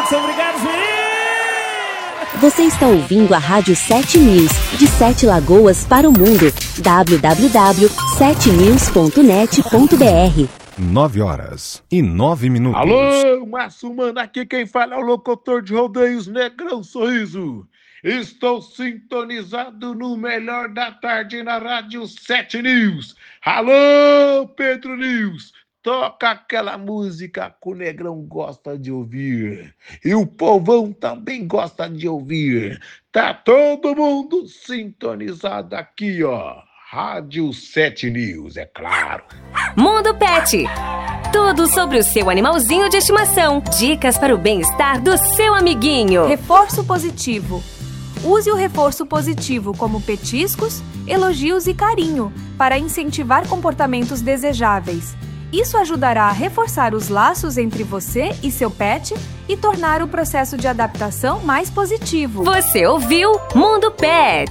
Obrigado, Juiz! Você está ouvindo a Rádio 7 News, de 7 Lagoas para o mundo. www.7news.net.br 9h09. Alô, Márcio Mano, aqui quem fala é o locutor de rodeios Negrão Sorriso. Estou sintonizado no melhor da tarde na Rádio 7 News. Alô, Pedro News, toca aquela música que o Negrão gosta de ouvir. E o povão também gosta de ouvir. Tá todo mundo sintonizado aqui, ó. Rádio 7 News, é claro. Mundo Pet. Tudo sobre o seu animalzinho de estimação. Dicas para o bem-estar do seu amiguinho. Reforço positivo. Use o reforço positivo como petiscos, elogios e carinho para incentivar comportamentos desejáveis. Isso ajudará a reforçar os laços entre você e seu pet e tornar o processo de adaptação mais positivo. Você ouviu Mundo Pet.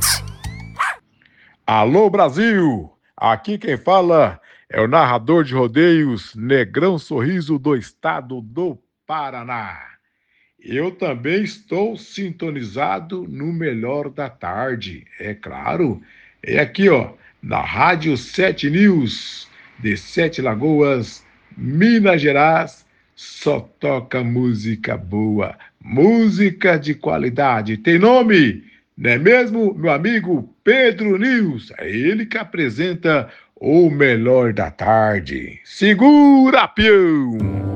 Alô, Brasil! Aqui quem fala é o narrador de rodeios Negrão Sorriso do estado do Paraná. Eu também estou sintonizado no melhor da tarde, é claro. É aqui, ó, na Rádio 7 News, de 7 Lagoas, Minas Gerais. Só toca música boa, música de qualidade. Tem nome? Não é mesmo, meu amigo Pedro News? É ele que apresenta o melhor da tarde. Segura, peão!